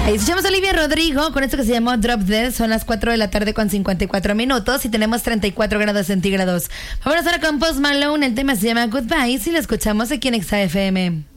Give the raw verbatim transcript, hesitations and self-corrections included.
Escuchamos a Olivia Rodrigo con esto que se llamó Drop Dead. Son las cuatro de la tarde con cincuenta y cuatro minutos y tenemos treinta y cuatro grados centígrados. Vámonos ahora con Post Malone. El tema se llama Goodbye y lo escuchamos aquí en Exa F M.